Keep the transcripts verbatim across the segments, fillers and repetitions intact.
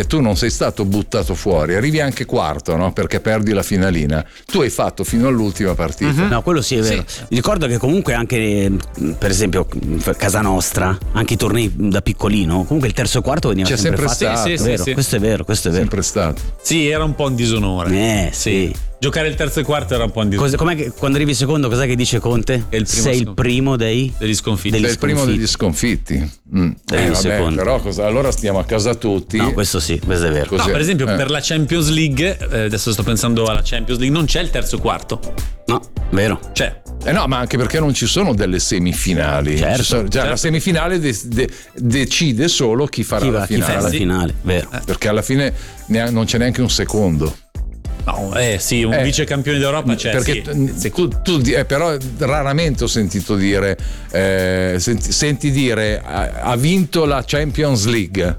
tu non sei stato buttato fuori, arrivi anche quarto, no? Perché perdi la finalina. Tu hai fatto fino all'ultima partita. Uh-huh. No, quello sì è vero. Sì. Ricordo che comunque anche, per esempio, casa nostra, anche i tornei da piccolino, comunque il terzo e quarto veniva C'è sempre, sempre fatto. stato. Sì, sì, sì. Questo è vero, questo è vero. Sempre stato. Sì, era un po' un disonore. Eh, sì. Giocare il terzo e quarto era un po' un disonore. Com'è che quando arrivi secondo, cos'è che dice Conte? Il Sei il primo dei degli sconfitti. Degli Sei il primo degli sconfitti. Mm. Eh, vabbè, però cosa, allora stiamo a casa tutti. No, questo sì, questo è vero. No, per esempio, eh. per la Champions League, eh, adesso sto pensando alla Champions League, non c'è il terzo e quarto. No, vero. C'è. Eh no, ma anche perché non ci sono delle semifinali. Certo, ci sono, già certo. La semifinale de- de- decide solo chi farà Chi va, la chi finale. fa la finale, vero. Eh. Perché alla fine ne- non c'è neanche un secondo. No, eh sì, un Eh, vice campione d'Europa c'è. Perché sì. tu, tu eh, però raramente ho sentito dire eh, senti, senti dire ha, ha vinto la Champions League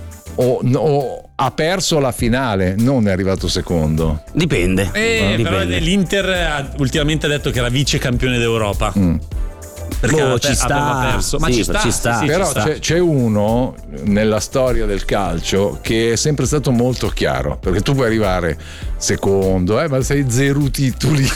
o, o ha perso la finale, non è arrivato secondo. Dipende. Eh, Dipende. Però l'Inter ha, ultimamente ha detto che era vice campione d'Europa. Mm. Perché Boh, aveva, ci per- sta. aveva perso. Ma Sì, ci sta, ci sta. sì, sì, Però ci sta. c'è, c'è uno nella storia del calcio che è sempre stato molto chiaro, perché tu puoi arrivare secondo, eh, ma sei zero titoli.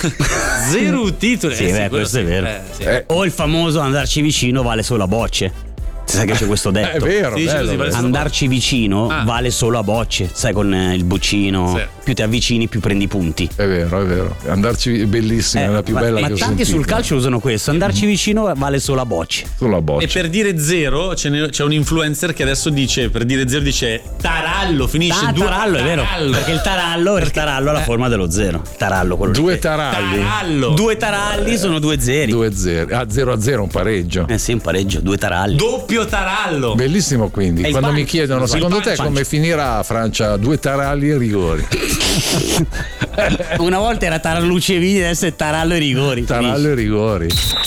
Zero titoli. Sì, eh, beh, sì, questo è vero. Eh, sì. Eh, O il famoso andarci vicino vale solo a bocce. Sai che c'è questo detto? è vero, Sì, dice bello, così, bello. vale- Andarci vicino Ah. vale solo a bocce, sai, con eh, il buccino, Sì. più ti avvicini più prendi punti. È vero, è vero. Andarci è bellissima, Eh, è la più ma, bella ma che ho tanti sentito. sul calcio usano questo, andarci vicino vale solo a bocce. Sulla boccia. E per dire zero ce n'è- c'è un influencer che adesso dice, per dire zero dice tarallo, finisce Ah, due tarallo, è vero, tarallo. perché il tarallo, il tarallo ha la forma dello zero. Il tarallo, quello Due lì. taralli. Tarallo. Due taralli sono due zeri. Due zero. Ah, zero a zero un pareggio. Eh sì, un pareggio, due taralli. Doppio tarallo. Bellissimo, quindi È il quando punch. mi chiedono Il secondo punch. te come finirà Francia, due taralli e rigori. Una volta era Tarallucci e Vini, adesso è Tarallo e rigori. Tarallo e rigori.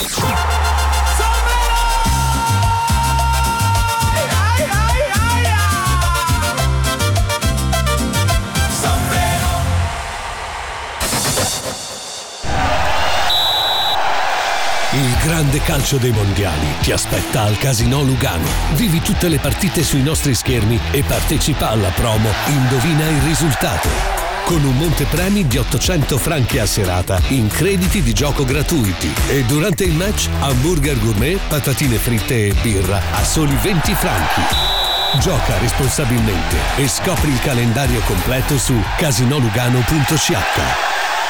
Il grande calcio dei mondiali ti aspetta al Casinò Lugano. Vivi tutte le partite sui nostri schermi e partecipa alla promo Indovina il risultato. Con un montepremi di ottocento franchi a serata in crediti di gioco gratuiti. E durante il match hamburger gourmet, patatine fritte e birra a soli venti franchi. Gioca responsabilmente e scopri il calendario completo su casinolugano punto c h.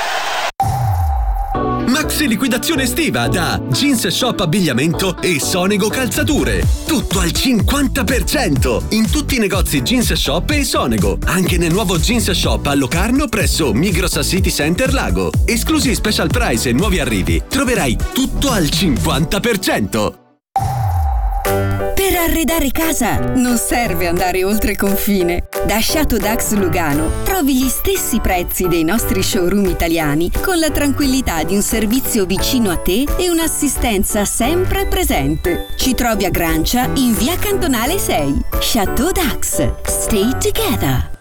Maxi liquidazione estiva da Jeans Shop Abbigliamento e Sonego Calzature. Tutto al cinquanta per cento in tutti i negozi Jeans Shop e Sonego. Anche nel nuovo Jeans Shop a Locarno presso Migros City Center Lago. Esclusi special price e nuovi arrivi. Troverai tutto al cinquanta per cento. Per arredare casa non serve andare oltre confine. Da Chateau Dax Lugano trovi gli stessi prezzi dei nostri showroom italiani con la tranquillità di un servizio vicino a te e un'assistenza sempre presente. Ci trovi a Grancia in via Cantonale sei. Chateau Dax. Stay together.